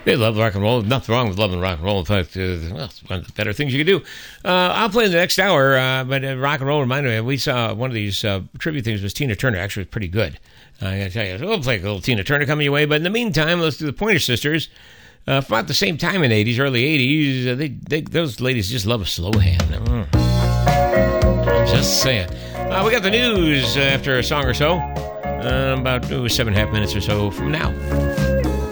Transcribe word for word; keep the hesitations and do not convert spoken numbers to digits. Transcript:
They love rock and roll. Nothing wrong with loving rock and roll. In fact, uh, well, it's one of the better things you can do. Uh, I'll play in the next hour, uh, but uh, rock and roll reminded me, we saw one of these uh, tribute things was Tina Turner. Actually, it was pretty good. I got to tell you, we'll play a little Tina Turner coming your way, but in the meantime, let's do the Pointer Sisters. Uh, from about the same time in the eighties, early eighties, uh, they, they, those ladies just love a slow hand. Mm. Just saying. Uh, we got the news after a song or so, uh, about oh, seven and a half minutes or so from now.